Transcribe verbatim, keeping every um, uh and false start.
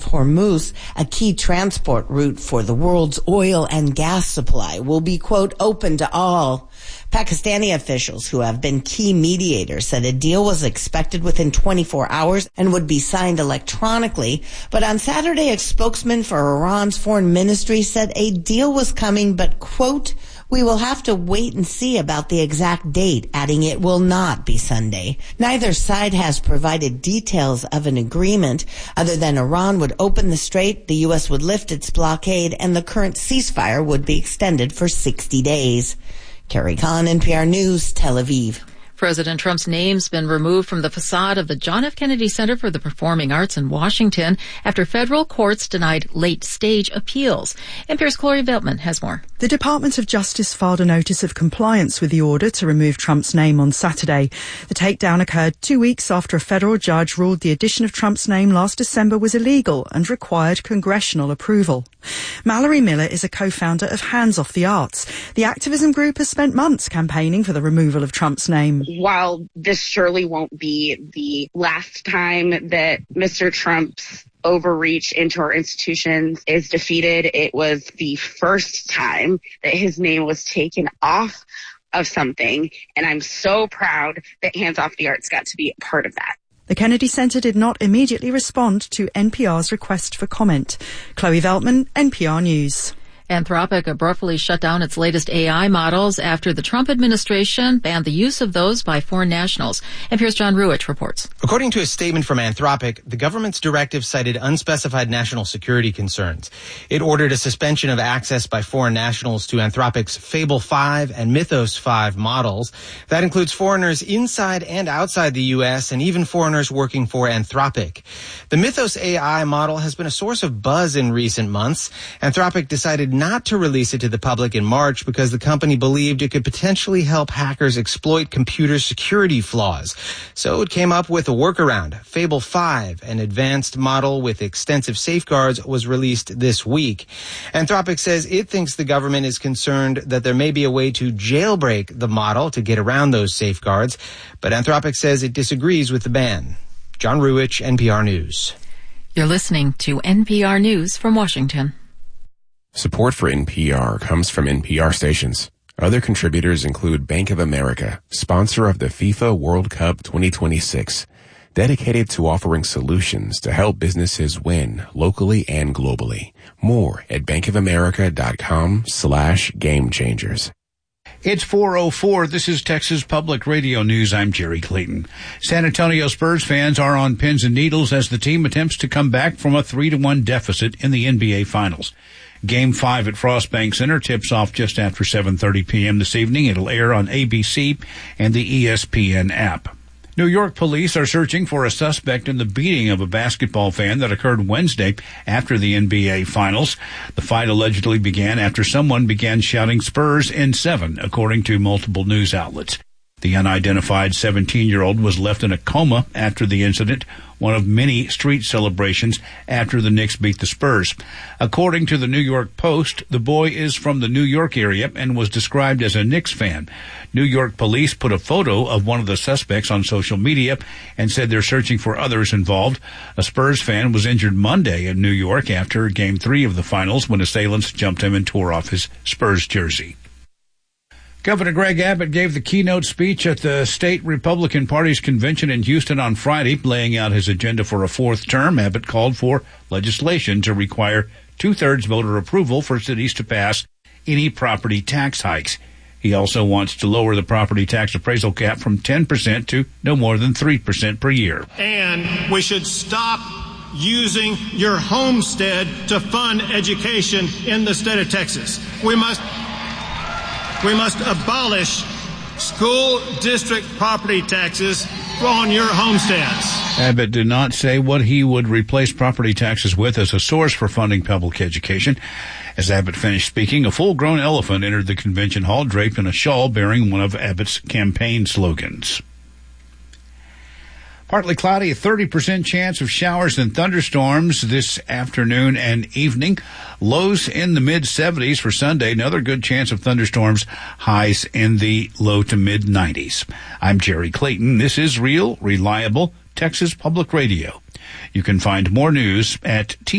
Hormuz, a key transport route for the world's oil and gas supply, will be, quote, open to all. Pakistani officials who have been key mediators said a deal was expected within twenty-four hours and would be signed electronically. But on Saturday, a spokesman for Iran's foreign ministry said a deal was coming, but, quote, we will have to wait and see about the exact date, adding it will not be Sunday. Neither side has provided details of an agreement other than Iran would open the strait, the U S would lift its blockade, and the current ceasefire would be extended for sixty days. Carrie Kahn, N P R News, Tel Aviv. President Trump's name's been removed from the facade of the John F. Kennedy Center for the Performing Arts in Washington after federal courts denied late-stage appeals. N P R's Chloe Veltman has more. The Department of Justice filed a notice of compliance with the order to remove Trump's name on Saturday. The takedown occurred two weeks after a federal judge ruled the addition of Trump's name last December was illegal and required congressional approval. Mallory Miller is a co-founder of Hands Off the Arts. The activism group has spent months campaigning for the removal of Trump's name. While this surely won't be the last time that Mister Trump's overreach into our institutions is defeated, it was the first time that his name was taken off of something. And I'm so proud that Hands Off the Arts got to be a part of that. The Kennedy Center did not immediately respond to N P R's request for comment. Chloe Veltman, N P R News. Anthropic abruptly shut down its latest A I models after the Trump administration banned the use of those by foreign nationals. N P R's John Ruich reports. According to a statement from Anthropic, the government's directive cited unspecified national security concerns. It ordered a suspension of access by foreign nationals to Anthropic's Fable five and Mythos five models. That includes foreigners inside and outside the U S and even foreigners working for Anthropic. The Mythos A I model has been a source of buzz in recent months. Anthropic decided not to release it to the public in March because the company believed it could potentially help hackers exploit computer security flaws. So it came up with a workaround. Fable five, an advanced model with extensive safeguards, was released this week. Anthropic says it thinks the government is concerned that there may be a way to jailbreak the model to get around those safeguards, but Anthropic says it disagrees with the ban. John Ruich, N P R News. You're listening to N P R News from Washington. Support for N P R comes from N P R stations. Other contributors include Bank of America, sponsor of the FIFA World Cup twenty twenty-six, dedicated to offering solutions to help businesses win locally and globally. More at bankofamerica.com slash game changers. It's four oh four. This is Texas Public Radio News. I'm Jerry Clayton. San Antonio Spurs fans are on pins and needles as the team attempts to come back from a three to one deficit in the N B A Finals. Game five at Frost Bank Center tips off just after seven thirty p.m. this evening. It'll air on A B C and the E S P N app. New York police are searching for a suspect in the beating of a basketball fan that occurred Wednesday after the N B A Finals. The fight allegedly began after someone began shouting Spurs in seven, according to multiple news outlets. The unidentified seventeen-year-old was left in a coma after the incident, one of many street celebrations after the Knicks beat the Spurs. According to the New York Post, the boy is from the New York area and was described as a Knicks fan. New York police put a photo of one of the suspects on social media and said they're searching for others involved. A Spurs fan was injured Monday in New York after Game three of the Finals when assailants jumped him and tore off his Spurs jersey. Governor Greg Abbott gave the keynote speech at the state Republican Party's convention in Houston on Friday, laying out his agenda for a fourth term. Abbott called for legislation to require two-thirds voter approval for cities to pass any property tax hikes. He also wants to lower the property tax appraisal cap from ten percent to no more than three percent per year. And we should stop using your homestead to fund education in the state of Texas. We must... We must abolish school district property taxes on your homesteads. Abbott did not say what he would replace property taxes with as a source for funding public education. As Abbott finished speaking, a full-grown elephant entered the convention hall draped in a shawl bearing one of Abbott's campaign slogans. Partly cloudy, a thirty percent chance of showers and thunderstorms this afternoon and evening. Lows in the mid seventies for Sunday. Another good chance of thunderstorms. Highs in the low to mid nineties. I'm Jerry Clayton. This is Real, Reliable Texas Public Radio. You can find more news at T